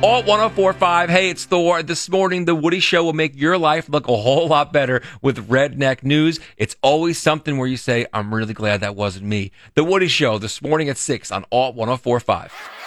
Alt 1045. Hey, it's Thor. This morning, The Woody Show will make your life look a whole lot better with redneck news. It's always something where you say, I'm really glad that wasn't me. The Woody Show this morning at 6 on Alt 1045.